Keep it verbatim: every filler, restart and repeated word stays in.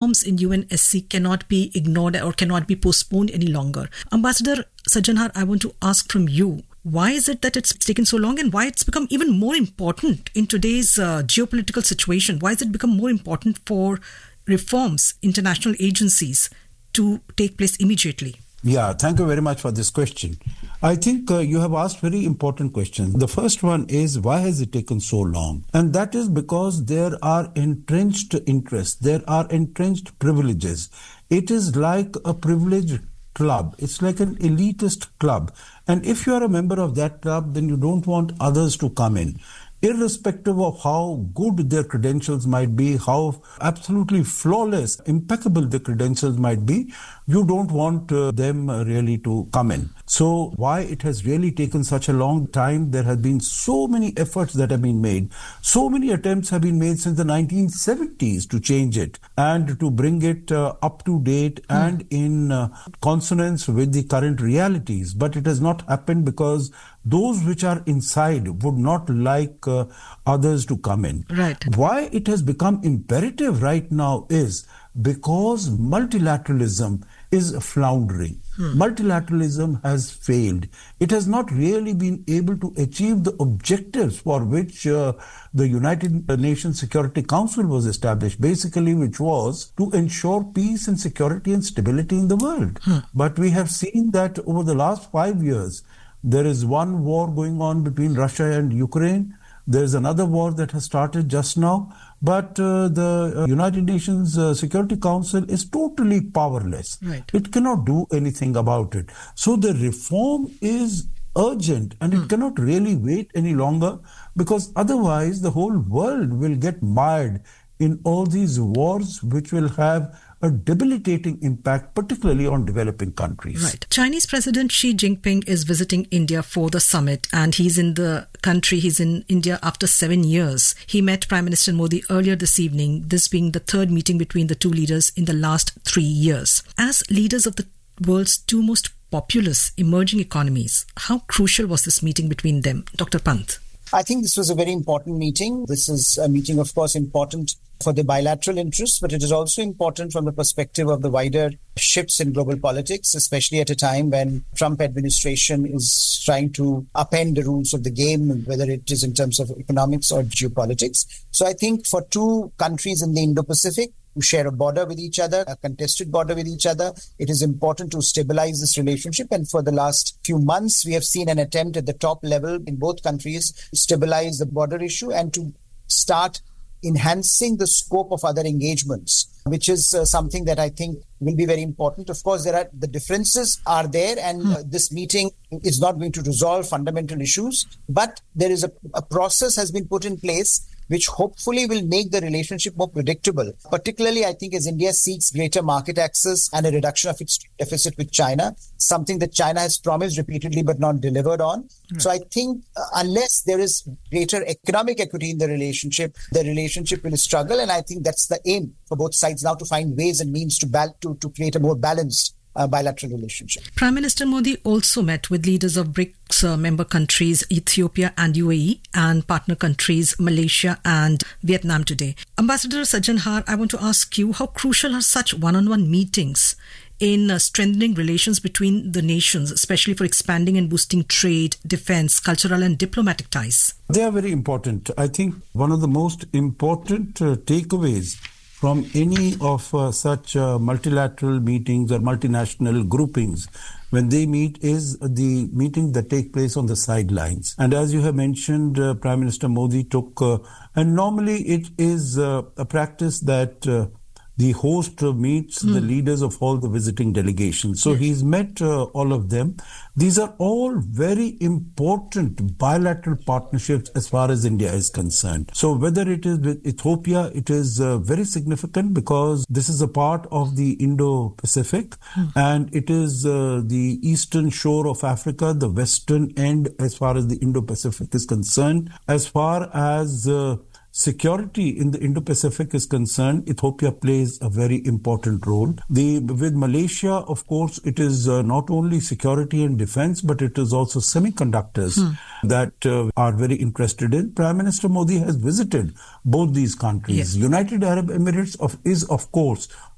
reforms in U N S C cannot be ignored or cannot be postponed any longer. Ambassador Sajjanhar, I want to ask from you, why is it that it's taken so long and why it's become even more important in today's uh, geopolitical situation? Why has it become more important for reforms, international agencies to take place immediately? Yeah, thank you very much for this question. I think uh, you have asked very important questions. The first one is, why has it taken so long? And that is because there are entrenched interests, there are entrenched privileges. It is like a privileged club. It's like an elitist club. And if you are a member of that club, then you don't want others to come in. Irrespective of how good their credentials might be, how absolutely flawless, impeccable the credentials might be, you don't want uh, them uh, really to come in. So why it has really taken such a long time? There have been so many efforts that have been made. So many attempts have been made since the nineteen seventies to change it and to bring it uh, up to date mm. and in uh, consonance with the current realities. But it has not happened because those which are inside would not like uh, others to come in. Right. Why it has become imperative right now is because multilateralism is floundering. Hmm. Multilateralism has failed. It has not really been able to achieve the objectives for which uh, the United Nations Security Council was established, basically, which was to ensure peace and security and stability in the world. Hmm. But we have seen that over the last five years, there is one war going on between Russia and Ukraine. There is another war that has started just now. But uh, the uh, United Nations uh, Security Council is totally powerless. Right. It cannot do anything about it. So the reform is urgent and mm. it cannot really wait any longer, because otherwise the whole world will get mired in all these wars, which will have a debilitating impact, particularly on developing countries. Right. Chinese President Xi Jinping is visiting India for the summit, and he's in the country, he's in India after seven years. He met Prime Minister Modi earlier this evening, this being the third meeting between the two leaders in the last three years. As leaders of the world's two most populous emerging economies, how crucial was this meeting between them? Doctor Pant. I think this was a very important meeting. This is a meeting, of course, important for the bilateral interests, but it is also important from the perspective of the wider shifts in global politics, especially at a time when Trump administration is trying to upend the rules of the game, whether it is in terms of economics or geopolitics. So I think for two countries in the Indo-Pacific who share a border with each other, a contested border with each other, it is important to stabilize this relationship. And for the last few months, we have seen an attempt at the top level in both countries to stabilize the border issue and to start enhancing the scope of other engagements, which is uh, something that I think will be very important. Of course, there are the differences are there, and uh, this meeting is not going to resolve fundamental issues, but there is a, a process has been put in place which hopefully will make the relationship more predictable, particularly, I think, as India seeks greater market access and a reduction of its deficit with China, something that China has promised repeatedly but not delivered on. Mm. So I think uh, unless there is greater economic equity in the relationship, the relationship will struggle. And I think that's the aim for both sides now, to find ways and means to, bal- to, to create a more balanced Uh, bilateral relationship. Prime Minister Modi also met with leaders of BRICS uh, member countries Ethiopia and U A E and partner countries Malaysia and Vietnam today. Ambassador Sajjanhar, I want to ask you, how crucial are such one-on-one meetings in uh, strengthening relations between the nations, especially for expanding and boosting trade, defense, cultural and diplomatic ties? They are very important. I think one of the most important uh, takeaways from any of uh, such uh, multilateral meetings or multinational groupings when they meet is the meeting that take place on the sidelines. And as you have mentioned, uh, Prime Minister Modi took, uh, and normally it is uh, a practice that uh, the host uh, meets mm. the leaders of all the visiting delegations. So yes. he's met uh, all of them. These are all very important bilateral partnerships as far as India is concerned. So whether it is with Ethiopia, it is uh, very significant because this is a part of the Indo-Pacific mm. and it is uh, the eastern shore of Africa, the western end as far as the Indo-Pacific is concerned. As far as uh, security in the Indo-Pacific is concerned, Ethiopia plays a very important role. The, with Malaysia, of course, it is uh, not only security and defense, but it is also semiconductors hmm. that uh, are very interested in. Prime Minister Modi has visited both these countries. Yes. United Arab Emirates of, is, of course,